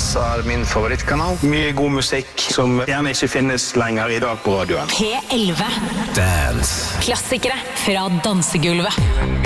Dance er min favorittkanal. Mye god musikk som gjerne ikke finnes lenger i dag på radioen. P11. Dance. Klassikere fra dansegulvet.